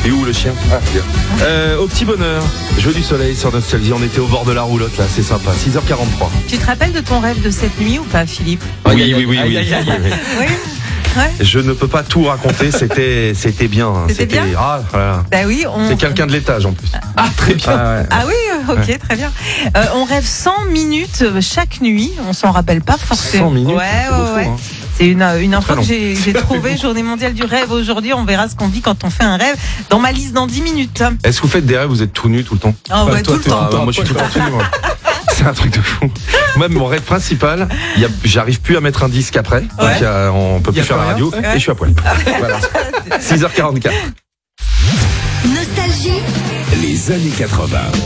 Et où le chien? Au petit bonheur, je veux du soleil sur Nostalgie. On était au bord de la roulotte là, c'est sympa. 6h43. Tu te rappelles de ton rêve de cette nuit ou pas, Philippe? Oui. Oui. Ouais. Je ne peux pas tout raconter, c'était bien. C'était bien. Ah, voilà. Bah oui, C'est quelqu'un de l'étage en plus. Ah, très bien. Ah oui, ok, très bien. On rêve 100 minutes chaque nuit. On s'en rappelle pas forcément. 100 minutes. Ouais. Hein. C'est une info Très que j'ai trouvée. Journée mondiale du rêve aujourd'hui. On verra ce qu'on vit quand on fait un rêve. Dans ma liste dans 10 minutes. Est-ce que vous faites des rêves, vous êtes tout nu tout le temps? Ah ouais, tout le temps. Moi je suis tout le temps tout nu. Moi. C'est un truc de fou. Moi, mon rêve principal, j'arrive plus à mettre un disque après. Ouais. Donc, on peut plus faire la radio. Ouais. Et je suis à poil. Voilà. 6h44. Nostalgie. Les années 80.